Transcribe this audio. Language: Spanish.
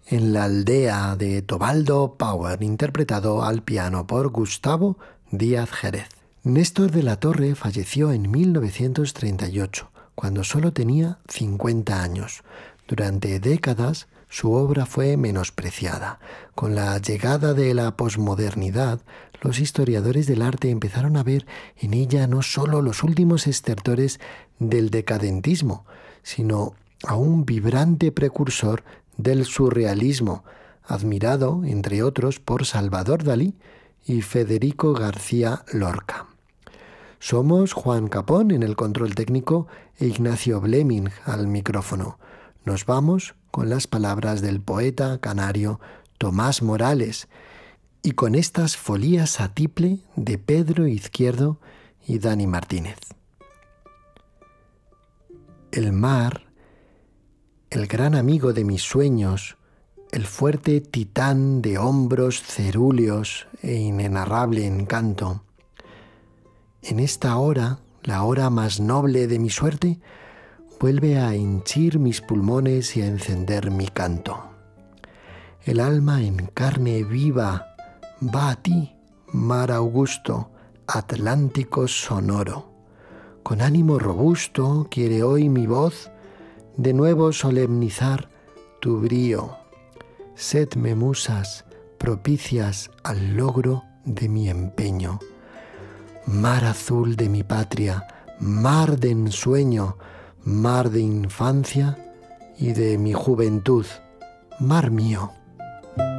en la aldea de Tobaldo Power, interpretado al piano por Gustavo Díaz Jerez. Néstor de la Torre falleció en 1938, cuando solo tenía 50 años. Durante décadas su obra fue menospreciada. Con la llegada de la posmodernidad, los historiadores del arte empezaron a ver en ella no solo los últimos estertores del decadentismo, sino a un vibrante precursor del surrealismo, admirado, entre otros, por Salvador Dalí y Federico García Lorca. Somos Juan Capón en el control técnico e Ignacio Bleming al micrófono. Nos vamos con las palabras del poeta canario Tomás Morales y con estas folías a tiple de Pedro Izquierdo y Dani Martínez. El mar, el gran amigo de mis sueños, el fuerte titán de hombros cerúleos e inenarrable encanto. En esta hora, la hora más noble de mi suerte, vuelve a henchir mis pulmones y a encender mi canto. El alma en carne viva va a ti, mar augusto, Atlántico sonoro. Con ánimo robusto quiere hoy mi voz de nuevo solemnizar tu brío. Sedme musas propicias al logro de mi empeño. Mar azul de mi patria, mar de ensueño, mar de infancia y de mi juventud, mar mío.